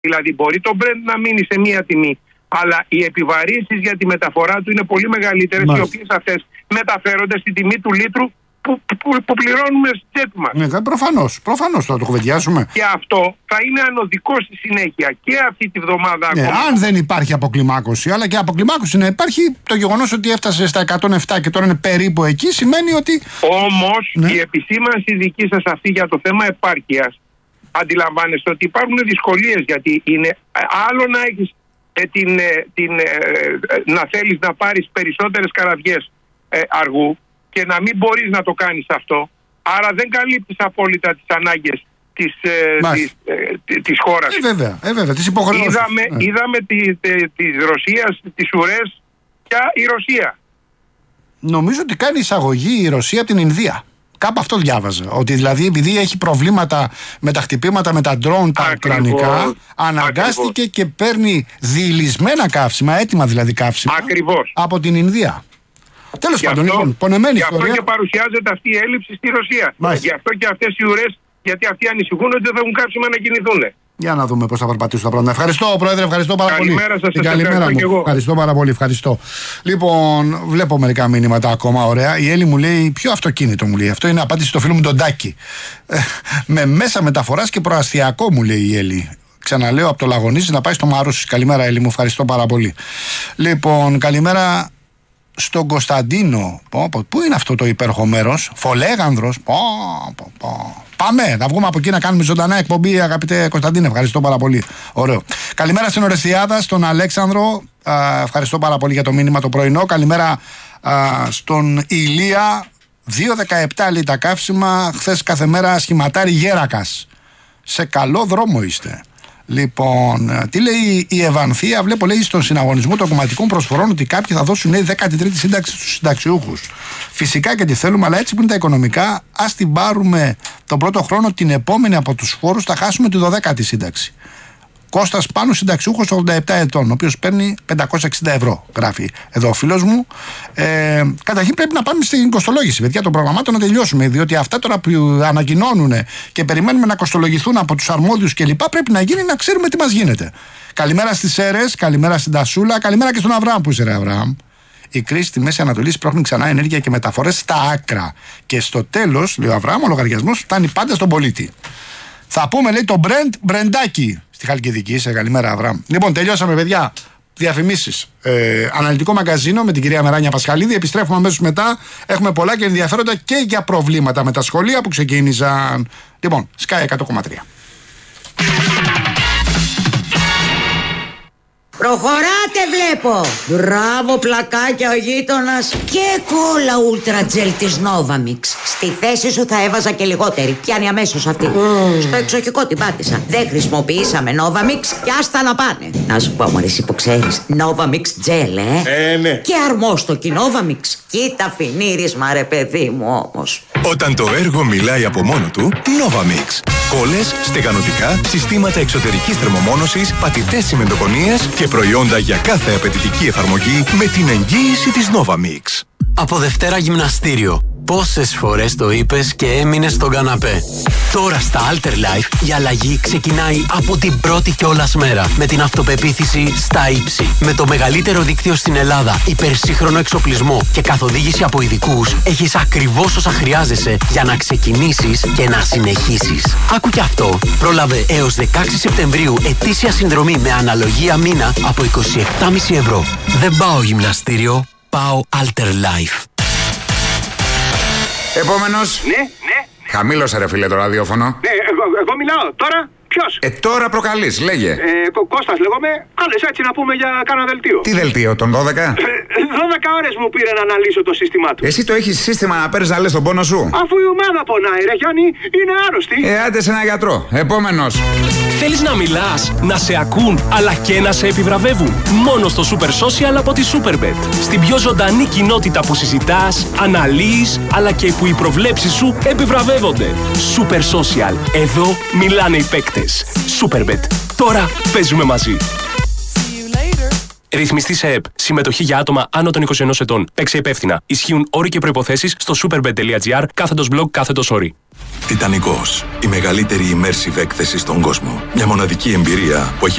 Δηλαδή, μπορεί το Brent να μείνει σε μία τιμή, αλλά οι επιβαρύνσεις για τη μεταφορά του είναι πολύ μεγαλύτερες, οι οποίες αυτές μεταφέρονται στην τιμή του λίτρου που πληρώνουμε στη τσέπη μας. Ναι, προφανώς θα το κουβεντιάσουμε. Και αυτό θα είναι ανωδικό στη συνέχεια και αυτή τη βδομάδα ακόμα. Αν δεν υπάρχει αποκλιμάκωση, αλλά και αποκλιμάκωση να υπάρχει, το γεγονός ότι έφτασε στα 107 και τώρα είναι περίπου εκεί, σημαίνει ότι. Όμως η επισήμανση δική σας αυτή για το θέμα επάρκειας, αντιλαμβάνεστε ότι υπάρχουν δυσκολίες, γιατί είναι άλλο να έχεις να θέλεις να πάρεις περισσότερες καραβιές αργού και να μην μπορείς να το κάνεις αυτό, άρα δεν καλύπτεις απόλυτα τις ανάγκες της χώρας. Βέβαια, τις υποχρεώσεις. Είδαμε της Ρωσίας, τις ουρές και η Ρωσία. Νομίζω ότι κάνει εισαγωγή η Ρωσία από την Ινδία. Κάπου αυτό διάβαζα. Ότι δηλαδή επειδή έχει προβλήματα με τα χτυπήματα με τα ντρόουν τα ουκρανικά, αναγκάστηκε και παίρνει διηλισμένα καύσιμα, έτοιμα δηλαδή καύσιμα, από την Ινδία. Τέλος πάντων, λοιπόν, πονεμένη ιστορία. Γι' αυτό και παρουσιάζεται αυτή η έλλειψη στη Ρωσία. Γι' αυτό και αυτές οι ουρές, γιατί αυτοί ανησυχούν ότι δεν θα έχουν κάψιμα να κινηθούν. Για να δούμε πώς θα περπατήσουν τα πράγματα. Ευχαριστώ, Πρόεδρε, ευχαριστώ πάρα πολύ. Καλημέρα σας, καλημέρα μου. Ευχαριστώ πάρα πολύ, ευχαριστώ. Λοιπόν, βλέπω μερικά μηνύματα ακόμα ωραία. Η Έλλη μου λέει: ποιο αυτοκίνητο μου λέει? Αυτό είναι απάντηση στο φίλο μου τον Τάκη. Με μέσα μεταφοράς και προαστιακό μου λέει η Έλλη. Ξαναλέω, από το Λαγωνίζι να πάει στο Μαρούσι. Καλημέρα, Έλλη μου, ευχαριστώ πάρα πολύ. Λοιπόν, καλημέρα στον Κωνσταντίνο. Πού είναι αυτό το υπέροχο μέρος? Φολέγανδρος. Πάμε να βγούμε από εκεί να κάνουμε ζωντανά εκπομπή, αγαπητέ Κωνσταντίνε. Ευχαριστώ πάρα πολύ. Ωραίο. Καλημέρα στην Ορεστιάδα, στον Αλέξανδρο. Ευχαριστώ πάρα πολύ για το μήνυμα το πρωινό. Καλημέρα στον Ηλία. 2,17 λέει τα καύσιμα. Χθες κάθε μέρα σχηματάρι Γέρακας. Σε καλό δρόμο είστε. Λοιπόν, τι λέει η Ευανθία? Βλέπω, λέει, στον συναγωνισμό των κομματικών προσφορών ότι κάποιοι θα δώσουν, λέει, 13η σύνταξη στους συνταξιούχους. Φυσικά και τη θέλουμε, αλλά έτσι που είναι τα οικονομικά, ας την πάρουμε τον πρώτο χρόνο, την επόμενη από τους φόρους θα χάσουμε τη 12η σύνταξη. Κώστας Πάνου, συνταξιούχος 87 ετών, ο οποίος παίρνει 560 ευρώ, γράφει εδώ ο φίλος μου. Καταρχήν πρέπει να πάμε στην κοστολόγηση, παιδιά, των προγραμμάτων να τελειώσουμε. Διότι αυτά τώρα που ανακοινώνουν και περιμένουμε να κοστολογηθούν από τους αρμόδιους κλπ. Πρέπει να γίνει, να ξέρουμε τι μας γίνεται. Καλημέρα στις Σέρες, καλημέρα στην Τασούλα, καλημέρα και στον Αβραάμ. Πού είσαι, ρε Αβραάμ? Η κρίση στη Μέση Ανατολή σπρώχνει ξανά ενέργεια και μεταφορές στα άκρα. Και στο τέλος, λέει ο Αβραάμ, ο λογαριασμός φτάνει πάντα στον πολίτη. Θα πούμε, λέει, το Μπρεντάκι στη Χαλκιδική. Σε καλημέρα, Αβραάμ. Λοιπόν, τελειώσαμε, παιδιά. Διαφημίσεις. Αναλυτικό μαγκαζίνο με την κυρία Μεράνια Πασχαλίδη. Επιστρέφουμε αμέσως μετά. Έχουμε πολλά και ενδιαφέροντα και για προβλήματα με τα σχολεία που ξεκίνησαν. Λοιπόν, Sky 100,3. Προχωράτε βλέπω. Μπράβο πλακάκια ο γείτονας. Και κόλλα ούλτρα τζελ της Novamix. Στη θέση σου θα έβαζα και λιγότερη. Πιάνει αμέσως αυτή. Στο εξοχικό την πάτησα. Δεν χρησιμοποιήσαμε Novamix και άστα να πάνε. Να σου πω μωρέ εσύ που ξέρεις. Novamix gel ναι. Και αρμόστοκι Novamix. Κοίτα φινίρισμα ρε παιδί μου όμως. Όταν το έργο μιλάει από μόνο του, Novamix. Κόλλες, στεγανοτικά, συστήματα εξωτερικής θερμομόνωσης, πατητές τσιμεντοκονίες και προϊόντα για κάθε απαιτητική εφαρμογή με την εγγύηση της Novamix. Από Δευτέρα γυμναστήριο. Πόσες φορές το είπες και έμεινες στον καναπέ? Τώρα στα Alter Life η αλλαγή ξεκινάει από την πρώτη κιόλας μέρα. Με την αυτοπεποίθηση στα ύψη. Με το μεγαλύτερο δίκτυο στην Ελλάδα, υπερσύγχρονο εξοπλισμό και καθοδήγηση από ειδικούς, έχεις ακριβώς όσα χρειάζεσαι για να ξεκινήσεις και να συνεχίσεις. Άκου κι αυτό. Πρόλαβε έως 16 Σεπτεμβρίου ετήσια συνδρομή με αναλογία μήνα από 27,5 ευρώ. Δεν πάω γυμναστήριο, πάω Alter Life. Επόμενος. Ναι. Χαμήλωσε ρε φίλε το ραδιόφωνο. Ναι, εγώ μιλάω. Τώρα ποιος? Τώρα προκαλείς, λέγε. Κώστας λέγομαι. Κάλεσα έτσι να πούμε για κάνα δελτίο. Τι δελτίο, τον 12? 12 ώρες μου πήρε να αναλύσω το σύστημά του. Εσύ το έχεις σύστημα να παίρνεις να λες τον πόνο σου? Αφού η ομάδα πονάει ρε Γιάννη, είναι άρρωστη. Άντε σε ένα γιατρό. Επόμενος. Θέλεις να μιλάς, να σε ακούν, αλλά και να σε επιβραβεύουν? Μόνο στο Super Social από τη Superbet. Στην πιο ζωντανή κοινότητα που συζητάς, αναλύεις, αλλά και που οι προβλέψεις σου επιβραβεύονται. Super Social. Εδώ μιλάνε οι παίκτες. Superbet. Τώρα παίζουμε μαζί. Ρυθμιστή σε ΕΠ. Συμμετοχή για άτομα άνω των 21 ετών. Παίξε υπεύθυνα. Ισχύουν όροι και προϋποθέσεις στο superbet.gr /blog/όροι. Τιτανικός. Η μεγαλύτερη immersive έκθεση στον κόσμο. Μια μοναδική εμπειρία που έχει